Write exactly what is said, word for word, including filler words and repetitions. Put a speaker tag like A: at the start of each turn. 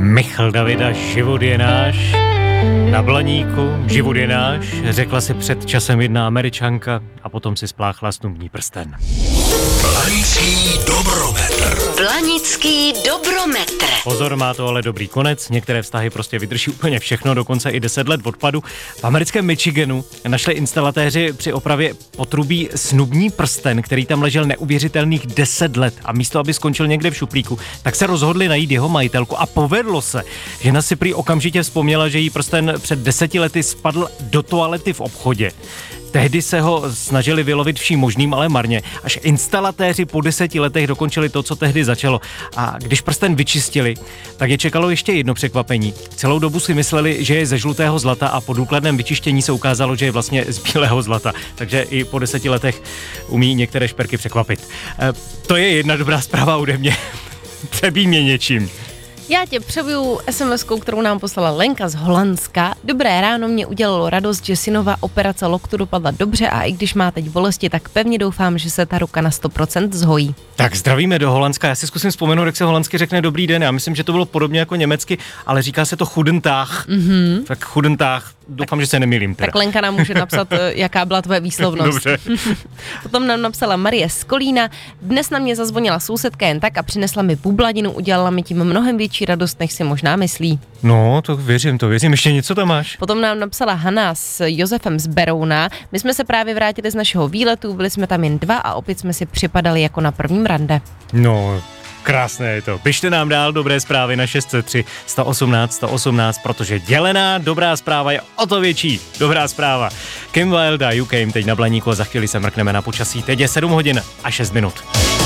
A: Michal Davida, život je náš. Na Blaníku, život je náš, řekla si před časem jedna Američanka a potom si spláchla snubní prsten.
B: Blanický dobrometr.
C: Blanický dobrometr.
A: Pozor, má to ale dobrý konec, některé vztahy prostě vydrží úplně všechno, dokonce i deset let odpadu. V americkém Michiganu našli instalatéři při opravě potrubí snubní prsten, který tam ležel neuvěřitelných deset let a místo, aby skončil někde v šuplíku, tak se rozhodli najít jeho majitelku a povedlo se. Žena si prý okamžitě vzpomněla, že jí prsten před deseti lety spadl do toalety v obchodě. Tehdy se ho snažili vylovit vším možným, ale marně. Až instalatéři po deseti letech dokončili to, co tehdy začalo. A když prsten vyčistili, tak je čekalo ještě jedno překvapení. Celou dobu si mysleli, že je ze žlutého zlata a po důkladném vyčištění se ukázalo, že je vlastně z bílého zlata. Takže i po deseti letech umí některé šperky překvapit. E, to je jedna dobrá zpráva ode mě. Přebí mě něčím.
D: Já tě přebiju es em eskou, kterou nám poslala Lenka z Holandska. Dobré ráno, mě udělalo radost, že synová operace loktu dopadla dobře a i když má teď bolesti, tak pevně doufám, že se ta ruka na sto procent zhojí.
A: Tak zdravíme do Holandska. Já si zkusím vzpomenout, jak se holandsky řekne dobrý den. Já myslím, že to bylo podobně jako německy, ale říká se to Chudentag. Mm-hmm. Tak Chudentag. Doufám, tak, že se nemýlím. Teda.
D: Tak Lenka nám může napsat, jaká byla tvoje výslovnost.
A: Dobře.
D: Potom nám napsala Marie z Kolína. Dnes na mě zazvonila sousedka jen tak a přinesla mi bubladinu, udělala mi tím mnohem větší radost, než si možná myslí.
A: No, to věřím, to věřím. Ještě něco tam máš?
D: Potom nám napsala Hana s Josefem z Berouna. My jsme se právě vrátili z našeho výletu, byli jsme tam jen dva a opět jsme si připadali jako na prvním rande.
A: No, krásné je to. Pište nám dál dobré zprávy na šest set tři sto osmnáct sto osmnáct, protože dělená dobrá zpráva je o to větší dobrá zpráva. Kim Wilde a You Came teď na Blaníku a za chvíli se mrkneme na počasí. Teď je sedm hodin a šest minut.